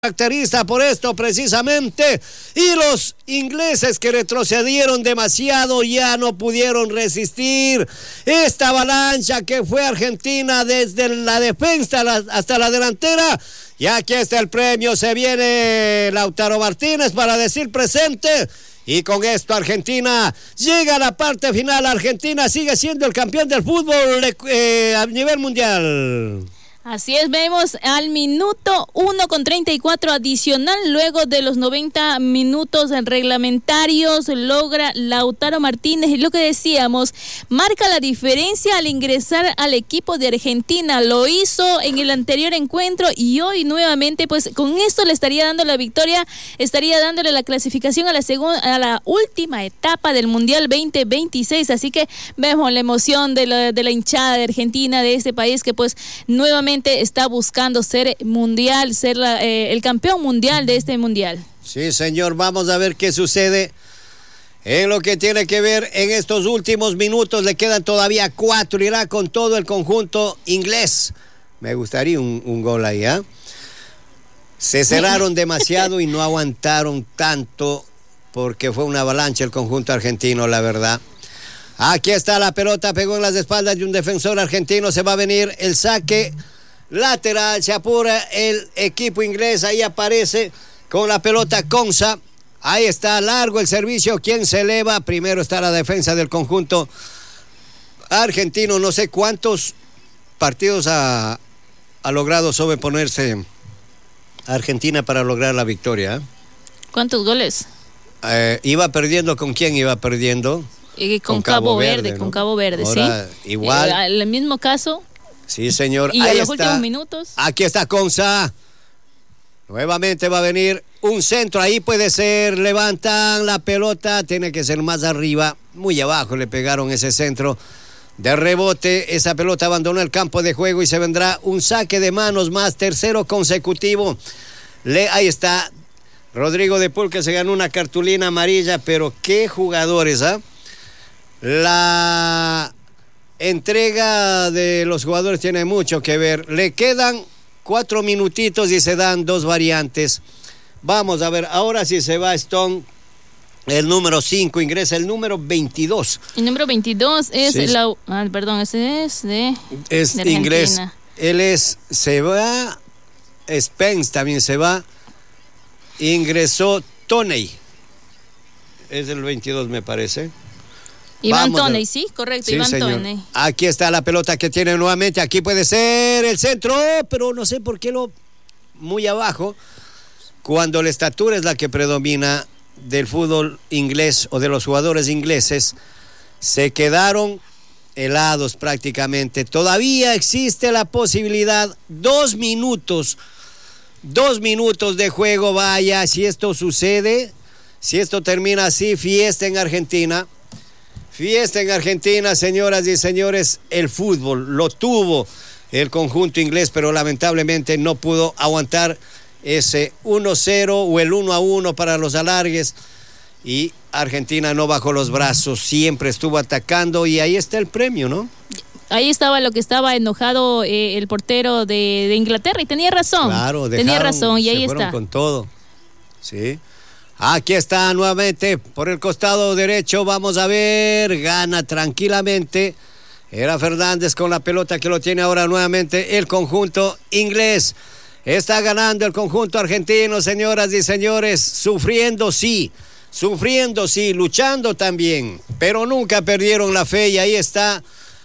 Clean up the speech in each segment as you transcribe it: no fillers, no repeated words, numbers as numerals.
caracteriza por esto precisamente, y los ingleses que retrocedieron demasiado ya no pudieron resistir esta avalancha que fue Argentina desde la defensa hasta la delantera. Y aquí está el premio, se viene Lautaro Martínez para decir presente. Y con esto Argentina llega a la parte final. Argentina sigue siendo el campeón del fútbol a nivel mundial. Así es, vemos al minuto 1:34 adicional, luego de los 90 minutos reglamentarios, logra Lautaro Martínez, y lo que decíamos, marca la diferencia al ingresar al equipo de Argentina. Lo hizo en el anterior encuentro y hoy nuevamente, pues con esto le estaría dando la victoria, estaría dándole la clasificación a la última etapa del Mundial 2026. Así que vemos la emoción de la hinchada de Argentina, de este país que pues nuevamente está buscando ser mundial, ser el campeón mundial de este mundial. Sí, señor, vamos a ver qué sucede en lo que tiene que ver en estos últimos minutos. Le quedan todavía 4, irá con todo el conjunto inglés. Me gustaría un gol ahí, ¿eh? Se cerraron demasiado y no aguantaron tanto porque fue una avalancha el conjunto argentino, la verdad. Aquí está la pelota, pegó en las espaldas de un defensor argentino, se va a venir el saque lateral, se apura el equipo inglés, ahí aparece con la pelota Konsa, ahí está largo el servicio, ¿quién se eleva? Primero está la defensa del conjunto argentino, no sé cuántos partidos ha logrado sobreponerse Argentina para lograr la victoria. ¿Cuántos goles? Iba perdiendo, ¿con quién iba perdiendo? Con Cabo Verde, ¿no? Con Cabo Verde, ahora, sí. Igual. El mismo caso. Sí, señor. Y ahí en los últimos minutos. Aquí está Konsa. Nuevamente va a venir un centro. Ahí puede ser. Levantan la pelota. Tiene que ser más arriba. Muy abajo le pegaron ese centro. De rebote. Esa pelota abandonó el campo de juego y se vendrá un saque de manos más. Tercero consecutivo. Ahí está. Rodrigo de Paul, que se ganó una cartulina amarilla. Pero qué jugadores, ¿ah? La entrega de los jugadores tiene mucho que ver. Le quedan 4 minutitos y se dan 2 variantes. Vamos a ver, ahora sí se va Stone, el número 5, ingresa el número 22. El número 22 es sí. Ese es de inglés. Él se va, Spence también se va. Ingresó Toney. Es el 22, me parece. Iván Toney, sí, correcto, sí, Iván Toney. Aquí está la pelota que tiene nuevamente, aquí puede ser el centro, pero no sé por qué muy abajo, cuando la estatura es la que predomina del fútbol inglés o de los jugadores ingleses, se quedaron helados prácticamente. Todavía existe la posibilidad, 2 minutos de juego, vaya, si esto sucede, si esto termina así, fiesta en Argentina. Fiesta en Argentina, señoras y señores. El fútbol lo tuvo el conjunto inglés, pero lamentablemente no pudo aguantar ese 1-0 o el 1-1 para los alargues, y Argentina no bajó los brazos, siempre estuvo atacando, y ahí está el premio, ¿no? Ahí estaba lo que estaba enojado el portero de Inglaterra, y tenía razón. Claro, tenía razón, y ahí fueron está. Con todo, sí. Aquí está nuevamente por el costado derecho, vamos a ver, gana tranquilamente. Era Fernández con la pelota que lo tiene ahora nuevamente el conjunto inglés. Está ganando el conjunto argentino, señoras y señores, sufriendo sí, luchando también, pero nunca perdieron la fe, y ahí está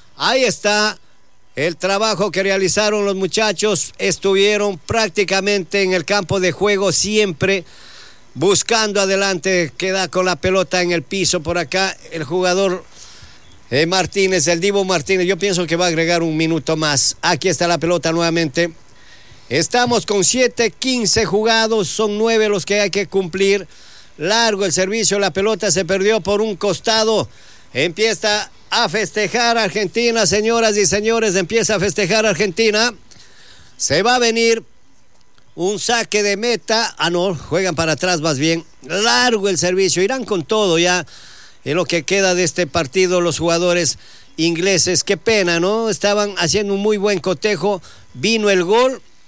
el trabajo que realizaron los muchachos. Estuvieron prácticamente en el campo de juego siempre, buscando adelante, queda con la pelota en el piso por acá el jugador Martínez, el Divo Martínez. Yo pienso que va a agregar un minuto más. Aquí está la pelota nuevamente. Estamos con 7:15 jugados, son 9 los que hay que cumplir. Largo el servicio, la pelota se perdió por un costado. Empieza a festejar Argentina, señoras y señores, empieza a festejar Argentina. Se va a venir un saque de meta. No, juegan para atrás más bien. Largo el servicio, irán con todo ya en lo que queda de este partido los jugadores ingleses. Qué pena, ¿no? Estaban haciendo un muy buen cotejo. Vino el gol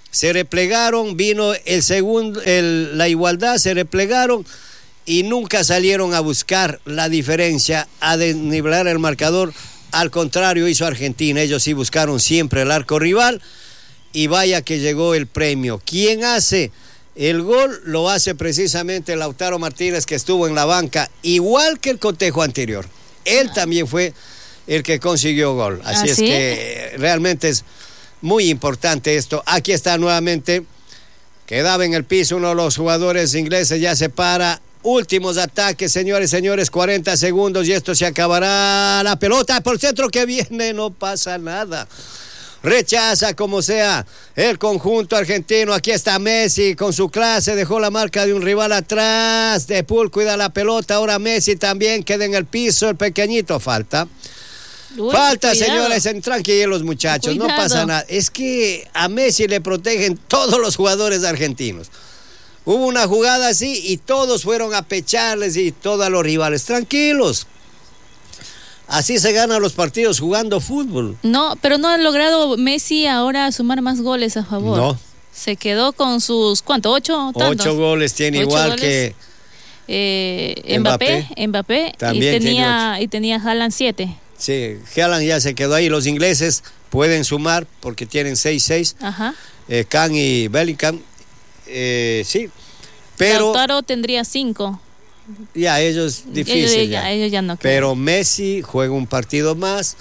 se replegaron, vino el segundo, la igualdad, se replegaron y nunca salieron a buscar la diferencia, a desnivelar el marcador. Al contrario hizo Argentina, ellos sí buscaron siempre el arco rival y vaya que llegó el premio. ¿Quién hace el gol? Lo hace precisamente Lautaro Martínez, que estuvo en la banca, igual que el cotejo anterior. Él también fue el que consiguió gol. Así es que realmente es muy importante esto. Aquí está nuevamente, quedaba en el piso uno de los jugadores ingleses, ya se para. Últimos ataques, señores, 40 segundos y esto se acabará. La pelota por el centro que viene, no pasa nada. Rechaza como sea el conjunto argentino. Aquí está Messi con su clase, dejó la marca de un rival atrás. De Paul cuida la pelota, ahora Messi también queda en el piso, el pequeñito falta. Falta, cuidado. Señores, tranquilos muchachos, cuidado. No pasa nada. Es que a Messi le protegen todos los jugadores argentinos. Hubo una jugada así y todos fueron a pecharles y todos los rivales. Tranquilos. Así se ganan los partidos jugando fútbol. No, pero no ha logrado Messi ahora sumar más goles a favor. No. Se quedó con sus, ¿cuánto? 8 tantos. 8 goles tiene, 8 igual goles. Que Mbappé también y tenía Haaland 7. Sí, Haaland ya se quedó ahí. Los ingleses pueden sumar porque tienen 6-6. Ajá. Kane y Bellingham. Sí, pero Lautaro tendría 5. Ya, ellos difícil. Ellos ya no. Pero Messi juega un partido más.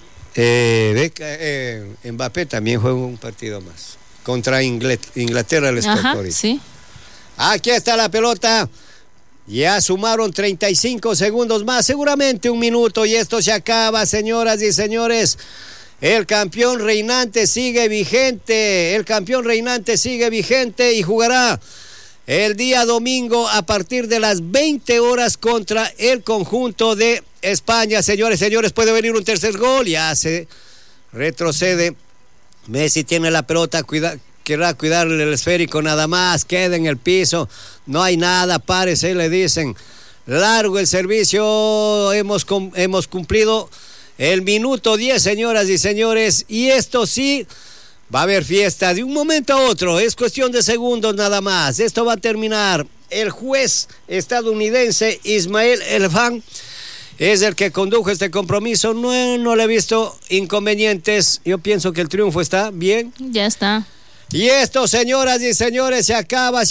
Mbappé también juega un partido más. Contra Inglaterra el espectador. Sí. Aquí está la pelota. Ya sumaron 35 segundos más, seguramente un minuto y esto se acaba, señoras y señores. El campeón reinante sigue vigente. El campeón reinante sigue vigente y jugará el día domingo a partir de las 20 horas contra el conjunto de España. Señores, puede venir un tercer gol. Ya se retrocede. Messi tiene la pelota, querrá cuidarle el esférico nada más. Queda en el piso. No hay nada, párese, le dicen. Largo el servicio. Hemos cumplido el minuto 10, señoras y señores, y esto sí, va a haber fiesta de un momento a otro, es cuestión de segundos nada más, esto va a terminar. El juez estadounidense Ismael Elfan es el que condujo este compromiso, no le he visto inconvenientes, yo pienso que el triunfo está bien. Ya está. Y esto, señoras y señores, se acaba.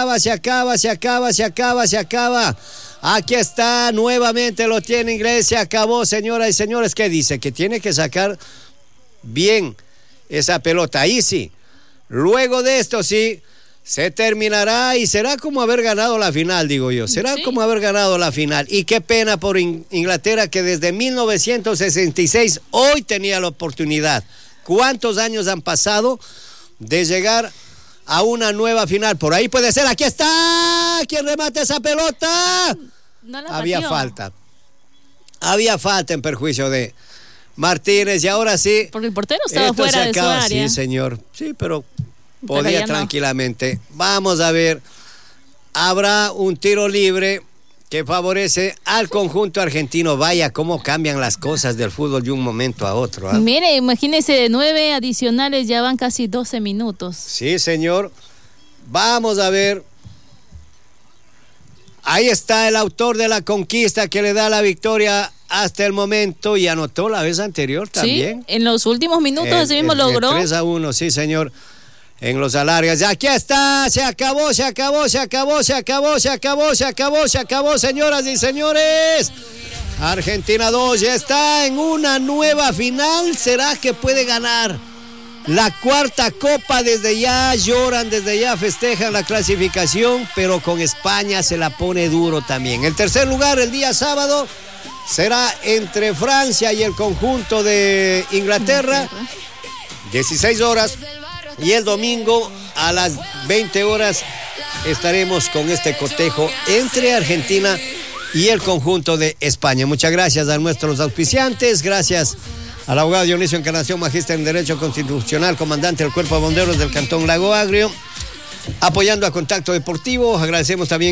Aquí está, nuevamente lo tiene inglés, se acabó, señoras y señores. ¿Qué dice? Que tiene que sacar bien esa pelota. Ahí sí. Luego de esto sí, se terminará y será como haber ganado la final, digo yo. Será como haber ganado la final. Y qué pena por Inglaterra que desde 1966 hoy tenía la oportunidad. ¿Cuántos años han pasado de llegar a una nueva final? Por ahí puede ser. Aquí está. ¿Quién remata esa pelota? No la Había pateó. falta. Había falta en perjuicio de Martínez y ahora sí. Porque el portero estaba fuera de su área. Sí, señor. Sí, pero podía tranquilamente. No. Vamos a ver. Habrá un tiro libre que favorece al conjunto argentino. Vaya cómo cambian las cosas del fútbol de un momento a otro. ¿Eh? Mire, imagínese, de 9 adicionales ya van casi 12 minutos. Sí, señor. Vamos a ver. Ahí está el autor de la conquista que le da la victoria hasta el momento y anotó la vez anterior también. Sí, en los últimos minutos así mismo logró. 3-1, sí, señor. En los alargas. Aquí está, se acabó, señoras y señores. Argentina 2 ya está en una nueva final. ¿Será que puede ganar la cuarta copa? Desde ya lloran, desde ya festejan la clasificación, pero con España se la pone duro también. El tercer lugar el día sábado será entre Francia y el conjunto de Inglaterra, 16 horas. Y el domingo a las 20 horas estaremos con este cotejo entre Argentina y el conjunto de España. Muchas gracias a nuestros auspiciantes, gracias al abogado Dionisio Encarnación, magíster en Derecho Constitucional, comandante del Cuerpo de Bomberos del Cantón Lago Agrio, apoyando a Contacto Deportivo. Agradecemos también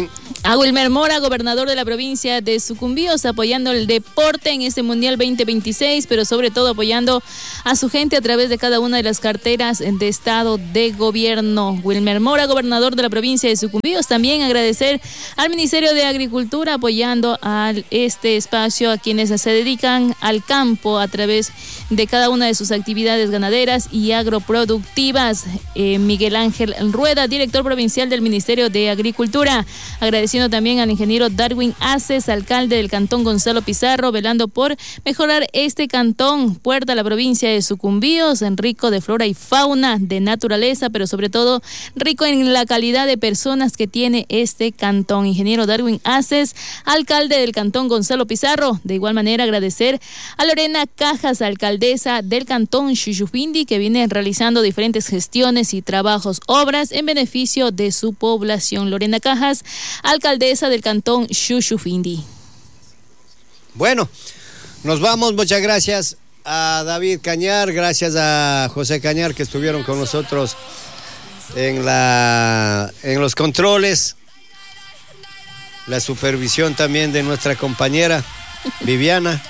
A Wilmer Mora, gobernador de la provincia de Sucumbíos, apoyando el deporte en este Mundial 2026, pero sobre todo apoyando a su gente a través de cada una de las carteras de Estado de Gobierno. Wilmer Mora, gobernador de la provincia de Sucumbíos, también agradecer al Ministerio de Agricultura apoyando a este espacio, a quienes se dedican al campo a través de cada una de sus actividades ganaderas y agroproductivas. Miguel Ángel Rueda, director provincial del Ministerio de Agricultura, agradeciendo también al ingeniero Darwin Aces, alcalde del cantón Gonzalo Pizarro, velando por mejorar este cantón, puerta a la provincia de Sucumbíos, rico de flora y fauna, de naturaleza, pero sobre todo rico en la calidad de personas que tiene este cantón. Ingeniero Darwin Aces, alcalde del cantón Gonzalo Pizarro. De igual manera agradecer a Lorena Cajas, alcaldesa del cantón Shushufindi, que viene realizando diferentes gestiones y trabajos, obras en beneficio de su población. Lorena Cajas, alcaldesa del cantón Shushufindi. Bueno, nos vamos. Muchas gracias a David Cañar, gracias a José Cañar, que estuvieron con nosotros en los controles, la supervisión también de nuestra compañera Viviana.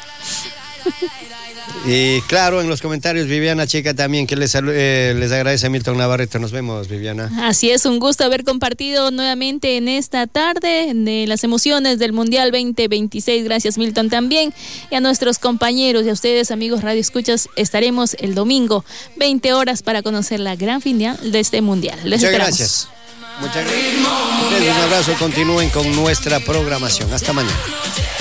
Y claro, en los comentarios Viviana Chica también, que les agradece a Milton Navarrete. Nos vemos, Viviana. Así es, un gusto haber compartido nuevamente en esta tarde de las emociones del Mundial 2026. Gracias, Milton, también. Y a nuestros compañeros y a ustedes, amigos Radio Escuchas, estaremos el domingo 20 horas para conocer la gran final de este Mundial. Les esperamos. Gracias. Muchas gracias. Un abrazo, continúen con nuestra programación. Hasta mañana.